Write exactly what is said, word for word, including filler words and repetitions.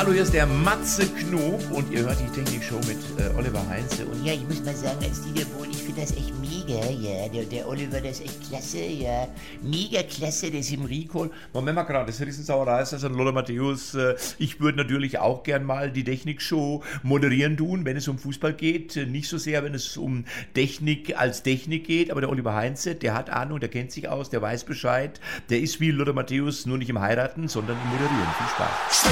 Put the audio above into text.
hallo, hier ist der Matze Knob und ihr hört die Technikshow mit äh, Oliver Heinze. Und Ja, ich muss mal sagen, als Dieter Bohlen, ich finde das echt mega, ja. Der, der Oliver, das ist echt klasse, ja. Mega klasse, der ist im Recall. Moment mal gerade, das Riesensauerei ist also Lothar Matthäus. Äh, ich würde natürlich auch gern mal die Technikshow moderieren tun, wenn es um Fußball geht. Nicht so sehr, wenn es um Technik als Technik geht, aber der Oliver Heinze, der hat Ahnung, der kennt sich aus, der weiß Bescheid. Der ist wie Lothar Matthäus, nur nicht im Heiraten, sondern im Moderieren. Viel Spaß.